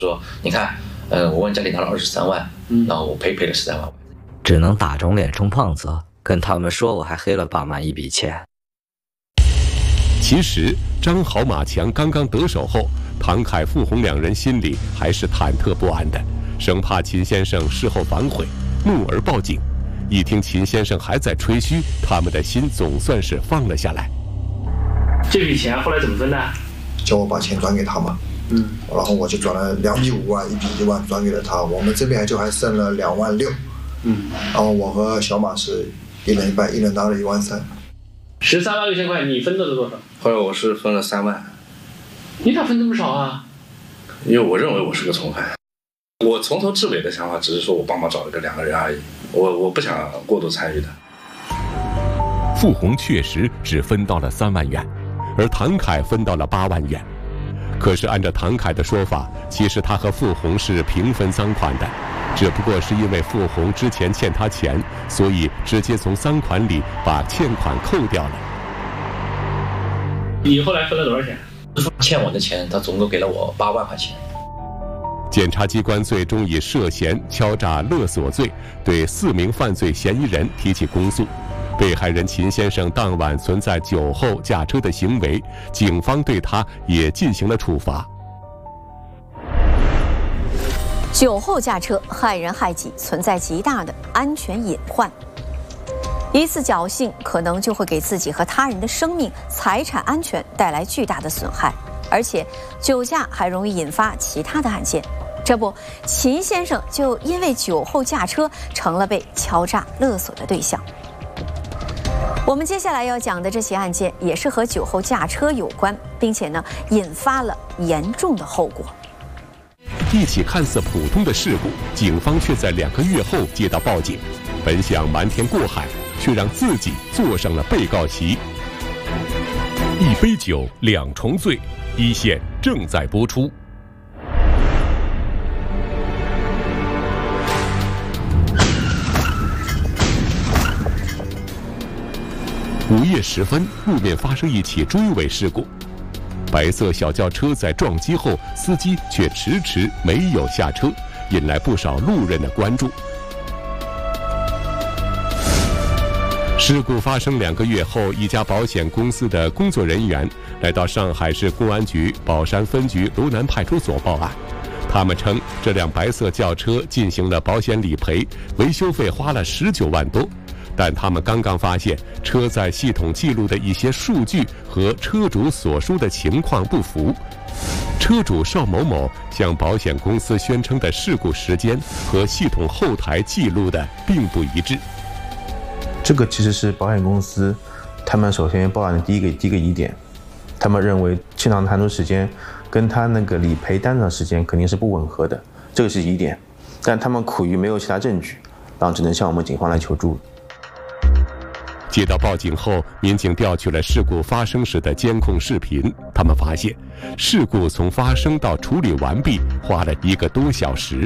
说你看，我问家里拿了23万，然后我赔了13万， 只能打肿脸充胖子，跟他们说我还黑了爸妈一笔钱。 其实张好马强刚刚得手后，唐凯、傅红两人心里还是忐忑不安的，生怕秦先生事后反悔，怒而报警。一听秦先生还在吹嘘，他们的心总算是放了下来。 这笔钱后来怎么分的？ 叫我把钱转给他嘛。然后我就转了2笔5万，1笔1万转给了他。我们这边就还剩了2万6。然后我和小马是1人1半，1人拿了1万3。 13万6千块，你分的是多少？ 后来我是分了3万。 你咋分这么少啊？ 因为我认为我是个从犯。我从头至尾的想法只是说我帮忙找了个2个人而已，我不想过度参与的。 傅红确实只分到了3万元，而唐凯分到了8万元。可是按照唐凯的说法，其实他和傅红是平分赃款的，只不过是因为傅红之前欠他钱，所以直接从赃款里把欠款扣掉了。 你后来分了多少钱？ 欠我的钱，他总共给了我8万块钱。 检察机关最终以涉嫌敲诈勒索罪对4名犯罪嫌疑人提起公诉。被害人秦先生当晚存在酒后驾车的行为，警方对他也进行了处罚。 酒后驾车害人害己，存在极大的安全隐患。一次侥幸可能就会给自己和他人的生命、财产安全带来巨大的损害，而且酒驾还容易引发其他的案件。这不，秦先生就因为酒后驾车成了被敲诈勒索的对象。我们接下来要讲的这起案件也是和酒后驾车有关，并且呢引发了严重的后果。 一起看似普通的事故，警方却在2个月后接到报警，本想瞒天过海，却让自己坐上了被告席。一杯酒2重罪，1线正在播出。午夜时分，路面发生一起追尾事故。白色小轿车在撞击后，司机却迟迟没有下车，引来不少路人的关注。事故发生2个月后，一家保险公司的工作人员来到上海市公安局宝山分局罗南派出所报案。他们称，这辆白色轿车进行了保险理赔，维修费花了19万多。但他们刚刚发现，车载系统记录的一些数据和车主所述的情况不符。车主邵某某向保险公司宣称的事故时间和系统后台记录的并不一致。 这个其实是保险公司他们首先报案的第一个疑点，他们认为现场谈吐时间跟他那个理赔单上的时间肯定是不吻合的，这个是疑点。但他们苦于没有其他证据，然后只能向我们警方来求助。 接到报警后，民警调取了事故发生时的监控视频，他们发现事故从发生到处理完毕花了1个多小时。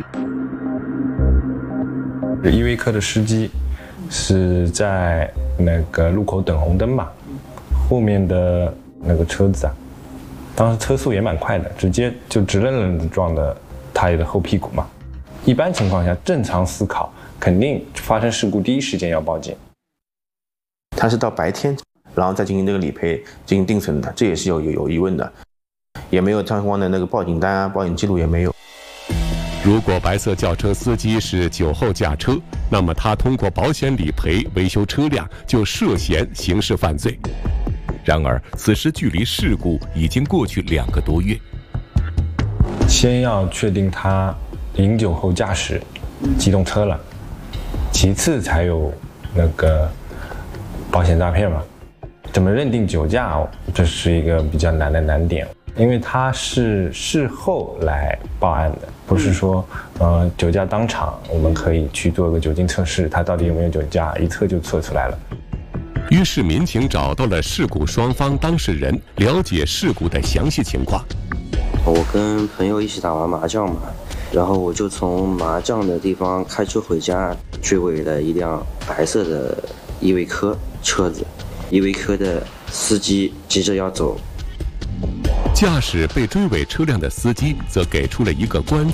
依维柯的司机是在那个路口等红灯嘛，后面的那个车子啊，当时车速也蛮快的，直接就直愣愣的撞的他的后屁股嘛。一般情况下，正常思考，肯定发生事故第一时间要报警。 他是到白天，然后再进行这个理赔，进行定损的，这也是有疑问的，也没有相关的那个报警单啊，报警记录也没有。 如果白色轿车司机是酒后驾车，那么他通过保险理赔维修车辆就涉嫌刑事犯罪。然而，此时距离事故已经过去2个多月。 先要确定他饮酒后驾驶机动车了，其次才有那个保险诈骗嘛。怎么认定酒驾，这是一个比较难的难点，因为他是事后来报案的，不是说酒驾当场我们可以去做个酒精测试，他到底有没有酒驾，一测就测出来了。 于是民警找到了事故双方当事人，了解事故的详细情况。 我跟朋友一起打完麻将嘛，然后我就从麻将的地方开车回家，追尾了一辆白色的依维柯车子，依维柯的司机急着要走， 驾驶被追尾车辆的司机则给出了一个关键